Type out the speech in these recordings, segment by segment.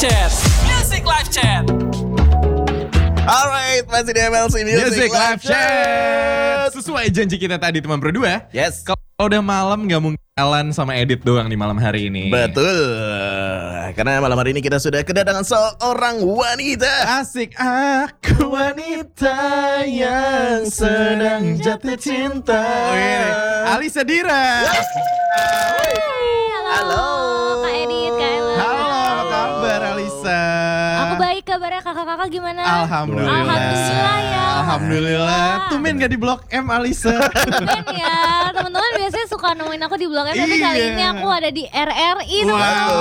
Chat. Music Live Chat. Alright, masih di MLC Music Live Chat. Sesuai janji kita tadi teman berdua. Yes. Kalau udah malam gak mungkin Alan sama Edit doang di malam hari ini. Betul. Karena malam hari ini kita sudah kedatangan seorang wanita. Asik, aku wanita yang sedang jatuh cinta. Alisa Dira. Halo. Kak Edit, Kak Ella. Halo, apa kabar Alisa? Aku baik, kabarnya kakak-kakak gimana? Alhamdulillah. Alhamdulillah ya. Alhamdulillah. Tumben gak di Blok M Alisa. Tumben ya, teman-teman biasanya suka nemuin aku di Blok M, tapi kali Iya. ini aku ada di RRI Wow.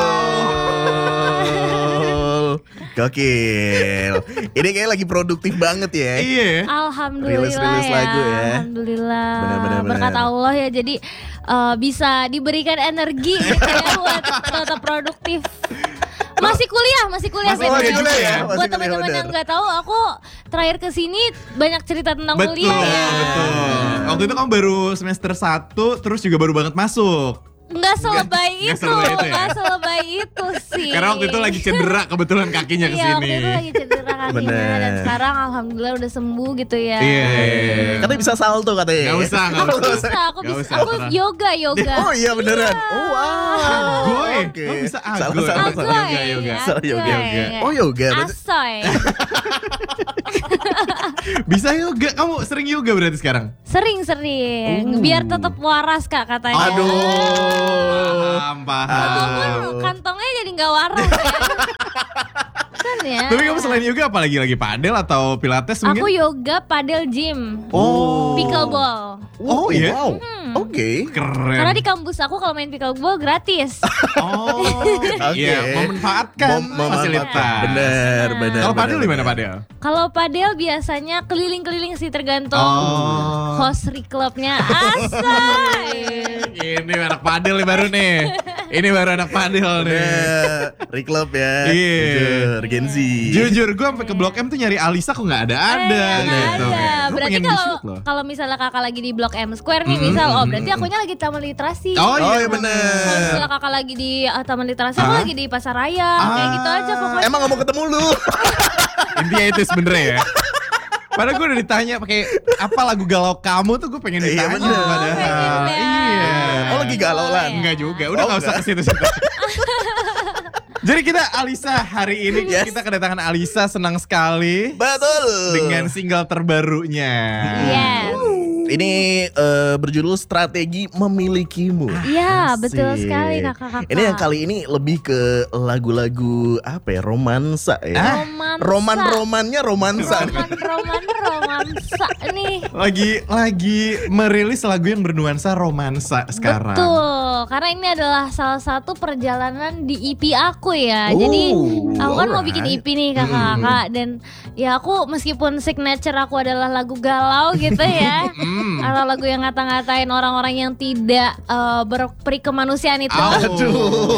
Betul. Gokil. Ini kayak lagi produktif banget ya. Iya. Alhamdulillah Rilis ya. lagu ya. Alhamdulillah. Benar. Berkat Allah ya, jadi bisa diberikan energi gitu ya buat tetap produktif. Masih kuliah Masih sih. kuliah juga ya? Masih Buat kuliah, teman-teman bener. yang nggak tahu, aku terakhir kesini banyak cerita tentang Betul, kuliah ya. betul. Waktu itu kamu baru semester 1, terus juga baru banget masuk. Nggak selebay Nggak itu, selebay itu ya? nggak selebay itu sih. Karena waktu itu lagi cedera kebetulan kakinya Iya, kesini. waktu itu lagi cedera kakinya. Bener. Dan sekarang alhamdulillah udah sembuh gitu ya. Iya. Katanya bisa salto katanya. Gak usah, gak Aku usah. bisa, aku Nggak bisa. usah, Aku terserah. yoga. Oh iya beneran. Oh wow. Agoy. Oke. Kamu bisa Salah, agoy. salah, Agoy, salah. yoga. Salah, yoga. Agoy. Oh yoga. Berarti- Asoy. Bisa yoga. Kamu sering yoga berarti sekarang? Sering. Biar tetap waras Kak katanya. Aduh. Paham. Walaupun kantongnya jadi nggak waras ya. Kan ya. Tapi kamu selain yoga apa lagi padel atau pilates mungkin? Aku yoga, padel, gym, Oh. pickleball. Oh iya. Wow. Oke. Keren. Karena di kampus aku kalau main pickleball gratis. Oh. Iya, memanfaatkan fasilitas. Bener. Kalau padel di mana bener. padel? Kalau padel biasanya keliling-keliling sih, tergantung host klubnya. Asay. Ini anak padel nih baru nih. Ini baru anak padel nih. Reclub ya. Iya. Jujur, Gen Z. Jujur gue sampai ke Blok M tuh nyari Alisa kok nggak ada Nggak gitu. ada. Gua Berarti pengen kalau di-shoot loh. kalau misalnya kakak lagi di Blok M Square nih, misal, oh berarti akunya lagi di Taman Literasi. Oh Oh iya iya Kalau bener. misalnya kakak lagi di Taman Literasi, aku lagi di Pasar Raya. Kayak gitu aja pokoknya. Emang gak mau ketemu lu? Intinya itu sebenernya ya. Padahal gue udah ditanya pakai apa lagu galau kamu tuh gue pengen Iya, ditanya bener. padahal. pengen ya. Iya. Oh lagi galau lah. Enggak juga, udah Oh, gak usah enggak. ke situ-situ. Jadi kita Alisa hari ini Yes. kita kedatangan Alisa, senang sekali Betul. dengan single terbarunya. Yes. Ini berjudul Strategi Memilikimu. Iya, betul Asik. sekali kakak-kakak. Ini yang kali ini lebih ke lagu-lagu apa ya? Romansa ya. Romannya romansa. Romansa nih. Lagi merilis lagu yang bernuansa romansa sekarang. Betul, karena ini adalah salah satu perjalanan di EP aku ya. Oh, Jadi aku kan mau alright. bikin EP nih kakak-kakak, dan ya aku meskipun signature aku adalah lagu galau gitu ya, atau lagu yang ngata-ngatain orang-orang yang tidak berperi kemanusiaan itu. Aduh.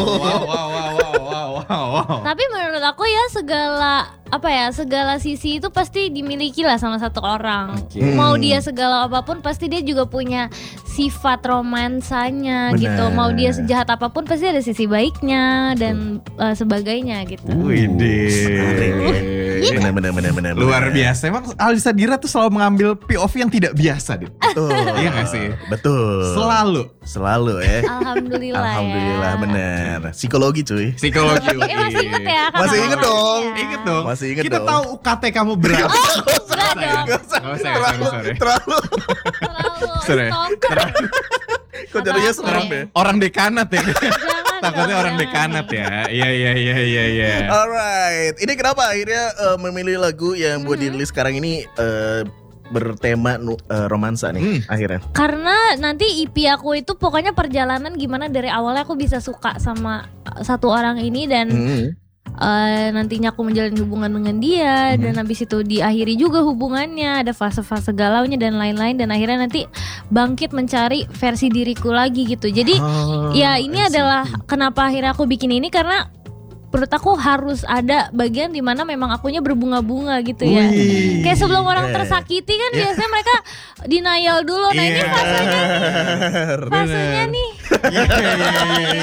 Wow. Tapi menurut aku ya segala sisi itu pasti dimiliki lah sama satu orang. Oke. Mau dia segala apapun pasti dia juga punya sifat romansanya Benar. gitu. Mau dia sejahat apapun pasti ada sisi baiknya dan sebagainya gitu. Benar. Luar biasa. Emang Alisa Dira tuh selalu mengambil POV yang tidak biasa, Dit. Betul. Iya gak sih? Betul. Selalu ya. Alhamdulillah, Alhamdulillah ya. bener. Psikologi cuy. psikologi. Masih inget ya kakak? Masih inget dong. Ingat dong. Masih inget Kita dong. tahu UKT kamu berapa? Enggak dong. Gak usah. Nggak usah, Terlalu. sorry. Terlalu. Terlalu Sorry. stalker. Kok jadinya Apa-apa serem ya? ya? Orang dekanat ya. Jangan Takutnya dong, orang jangan. dekanat ya. Iya. Alright. Ini kenapa akhirnya memilih lagu yang buat dirilis sekarang ini bertema romansa nih akhirnya? Karena nanti EP aku itu pokoknya perjalanan gimana dari awalnya aku bisa suka sama satu orang ini dan nantinya aku menjalin hubungan dengan dia dan habis itu diakhiri juga hubungannya, ada fase-fase galaunya dan lain-lain, dan akhirnya nanti bangkit mencari versi diriku lagi gitu. Jadi ya ini adalah kenapa akhirnya aku bikin ini, karena menurut aku harus ada bagian dimana memang akunya berbunga-bunga gitu ya. Wih. Kayak sebelum orang tersakiti kan biasanya mereka denial dulu. Nah ini Iya. fasenya nih. Iya.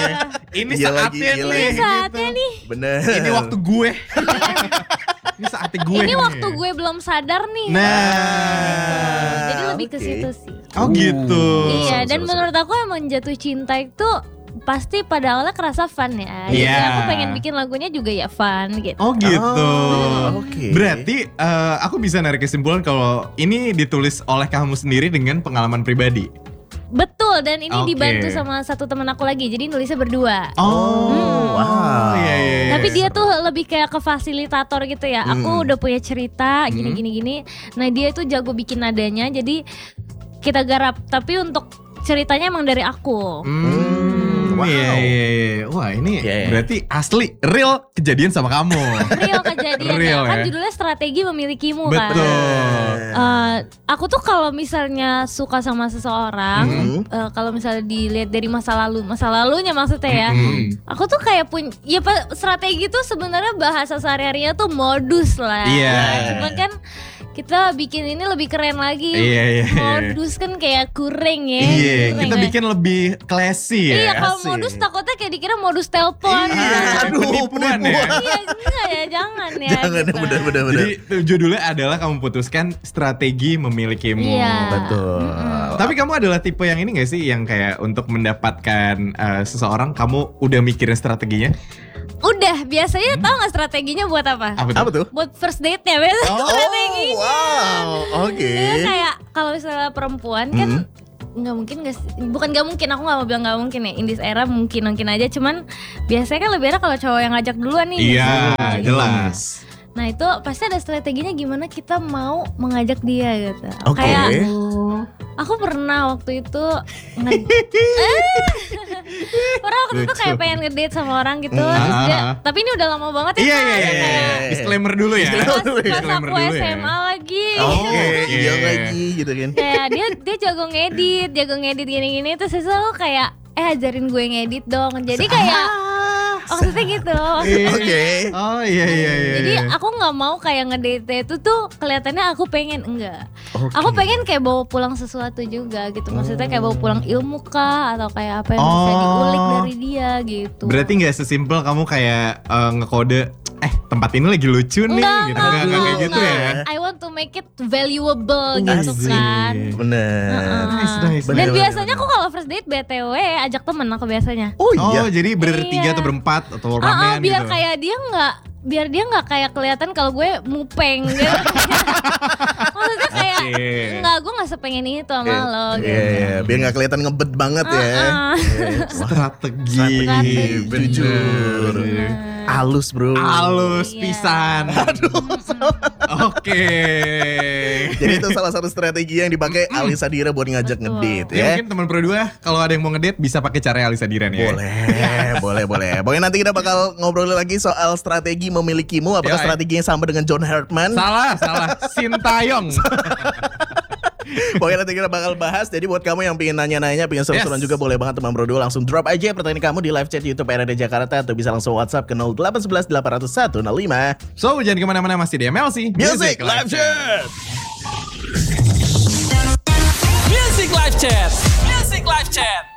Ini Iya lagi, saatnya iya nih. lagi. Ini saatnya gitu. nih. Bener. Ini waktu gue. Ini saatnya gue. Ini nih. waktu gue belum sadar nih. Nah. Jadi lebih ke oke. situ sih. Oh gitu. Iya, dan seru. menurut aku emang jatuh cinta itu pasti pada awalnya kerasa fun ya. Jadi Iya. aku pengen bikin lagunya juga ya fun gitu. Oh gitu. Oh, oke. Berarti aku bisa narik kesimpulan kalau ini ditulis oleh kamu sendiri dengan pengalaman pribadi. Betul, dan ini Oke. dibantu sama satu teman aku lagi. Jadi nulisnya berdua. Oh, wow. Iya, iya, iya. Tapi dia tuh lebih kayak ke fasilitator gitu ya. Aku udah punya cerita gini. Nah, dia itu jago bikin nadanya. Jadi kita garap. Tapi untuk ceritanya emang dari aku. Wow. Iya. Wah, ini Iya, iya. berarti asli real kejadian sama kamu. Real kejadian Real, kan ya. judulnya strategi memilikimu kan. Betul. Aku tuh kalau misalnya suka sama seseorang, Mhm. kalau misalnya dilihat dari masa lalunya maksudnya ya, aku tuh kayak punya, ya strategi tuh sebenarnya bahasa sehari-harinya tuh modus lah. Iya. Cuma kan kita bikin ini lebih keren lagi. Iya. Modus kan kayak kurang ya. Iya, kurang kita ya. bikin lebih classy ya. Iya, kalau Asik. modus takutnya kayak dikira modus telepon. Iya, Aduh, penipuan ya. Iya, enggak ya, jangan ya. Jangan, gitu. bener. Jadi judulnya adalah kamu putuskan strategi memilikimu. Iya. Betul. Tapi kamu adalah tipe yang ini gak sih yang kayak untuk mendapatkan seseorang kamu udah mikirin strateginya? Udah, biasanya tahu nggak strateginya buat apa? Apa tuh? Buat first date-nya biasa strateginya. Wow. Oke. Itu kayak kalau misalnya perempuan kan nggak mungkin bukan nggak mungkin, aku nggak mau bilang nggak mungkin ya, in this era mungkin aja, cuman biasanya kan lebih enak kalau cowok yang ngajak duluan nih. Iya, Gitu. jelas. Nah itu pasti ada strateginya gimana kita mau mengajak dia gitu. Oke. Kayak aku pernah waktu itu kayak pengen ngedate sama orang gitu, terus dia, tapi ini udah lama banget ya. Iya, Kak, iya, kayak iya. Disclaimer dulu ya. Disclaimer dulu ya. pas Disclaimer aku dulu ya. SMA lagi. Oke, iya lagi gitu kan. Kayak dia jago ngedit gini-gini, terus aku kayak ajarin gue ngedit dong. Jadi kayak maksudnya gitu. Oke. Oh iya. Jadi aku nggak mau kayak ngedate itu tuh kelihatannya aku pengen, enggak. Oke. Aku pengen kayak bawa pulang sesuatu juga gitu. Maksudnya kayak bawa pulang ilmu kah atau kayak apa yang bisa diulik dari dia gitu. Berarti nggak sesimpel kamu kayak ngekode tempat ini lagi lucu nih gitu. Nggak kayak gitu enggak. ya. I want to make it valuable gitu kan. Bener. Nice. Dan Bener, biasanya bener. aku kalau first date BTW ajak temen aku biasanya. Oh iya. Oh jadi bertiga Iya. atau berempat atau ramean Biar gitu. kayak dia nggak kayak kelihatan kalau gue mupeng gitu. Maksudnya kayak Oke. enggak, gue nggak sepengen itu sama lo gitu. Iya, biar nggak kelihatan ngebet banget ya. Strategi. Strategi. Jujur. Halus bro. Halus Iya. pisan. Oke. Jadi itu salah satu strategi yang dipakai Alisa Dira buat ngajak Betul. ngedate Ya ya. mungkin teman berdua kalau ada yang mau ngedate bisa pakai cara Alisa Diran ya. Boleh. Pokoknya nanti kita bakal ngobrol lagi soal strategi memilikimu. Apakah Yoi. strateginya sama dengan John Hartman? Salah. Sintayong. Pokoknya nanti kita bakal bahas. Jadi buat kamu yang pengen nanya-nanya, pengen seru-seruan Yes. juga, boleh banget teman berdua langsung drop aja pertanyaan kamu di live chat YouTube RRD Jakarta, atau bisa langsung WhatsApp ke 0811 800 105. So jangan kemana-mana, masih di MLC Music Live Chat. Music Live Chat. Music Live Chat.